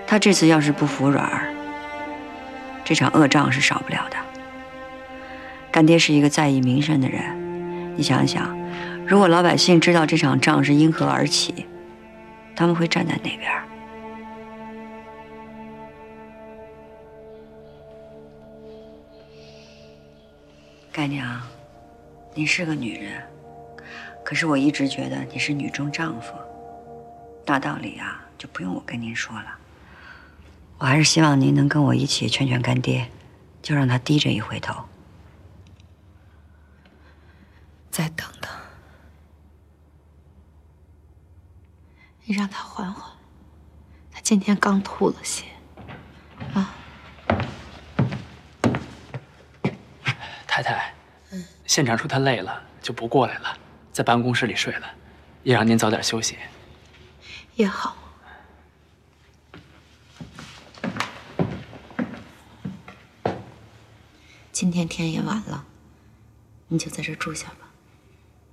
他这次要是不服软儿，这场恶仗是少不了的。干爹是一个在意名声的人，你想想，如果老百姓知道这场仗是因何而起，他们会站在哪边？干娘，你是个女人，可是我一直觉得你是女中丈夫，大道理啊，就不用我跟您说了。我还是希望您能跟我一起劝劝干爹，就让他低这一回头。 再等等，你让他缓缓，他今天刚吐了血，啊。 太太，现场说他累了，就不过来了，在办公室里睡了，也让您早点休息。 也好。今天天也晚了，你就在这住下吧。